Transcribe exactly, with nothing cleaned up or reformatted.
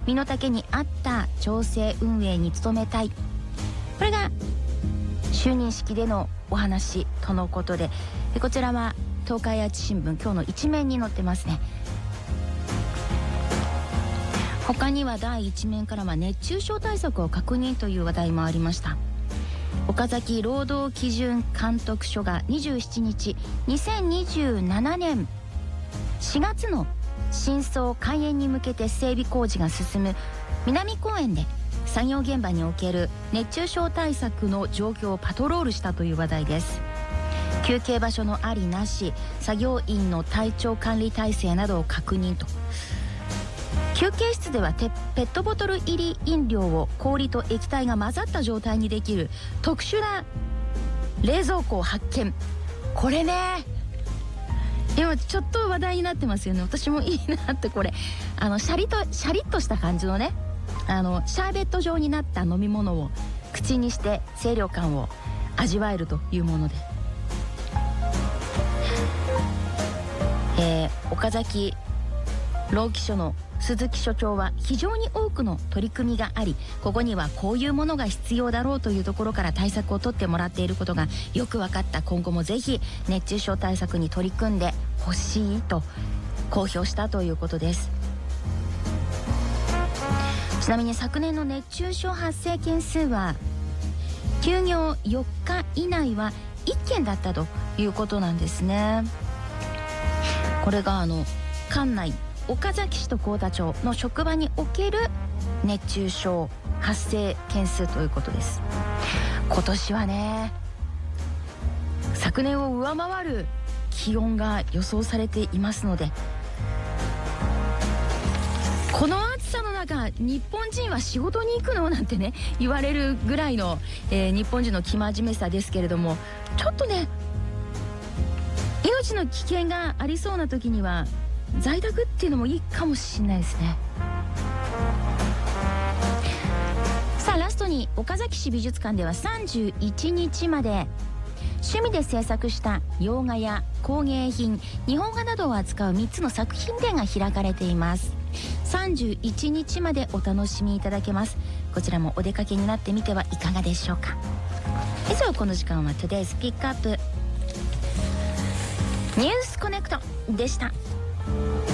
身の丈に合った調整運営に努めたい、これが就任式でのお話とのことで、こちらは東海愛知新聞今日の一面に載ってますね。他には第一面からは熱中症対策を確認という話題もありました。岡崎労働基準監督署がにじゅうしちにち、にせんにじゅうななねんしがつの新装開園に向けて整備工事が進む南公園で作業現場における熱中症対策の状況をパトロールしたという話題です。休憩場所のありなし、作業員の体調管理体制などを確認と。休憩室ではペットボトル入り飲料を氷と液体が混ざった状態にできる特殊な冷蔵庫を発見。これね、今ちょっと話題になってますよね。私もいいなって。これあのシャリとシャリッとした感じのね、あのシャーベット状になった飲み物を口にして清涼感を味わえるというもので、えー、岡崎労基署の鈴木署長は、非常に多くの取り組みがあり、ここにはこういうものが必要だろうというところから対策を取ってもらっていることがよく分かった。今後もぜひ熱中症対策に取り組んでほしいと公表したということです。ちなみに昨年の熱中症発生件数は休業よっか以内はいっけんだったということなんですね。これがあの管内岡崎市と幸田町の職場における熱中症発生件数ということです。今年はね、昨年を上回る気温が予想されていますので、この暑さの中日本人は仕事に行くのなんてね言われるぐらいの、えー、日本人の生真面目さですけれども、ちょっとね命の危険がありそうな時には在宅っていうのもいいかもしれないですね。さあラストに、岡崎市美術館ではさんじゅういちにちまで趣味で制作した洋画や工芸品、日本画などを扱うみっつの作品展が開かれています。さんじゅういちにちまでお楽しみいただけます。こちらもお出かけになってみてはいかがでしょうか。以上、この時間は Today's Pick Up ニュースコネクトでした。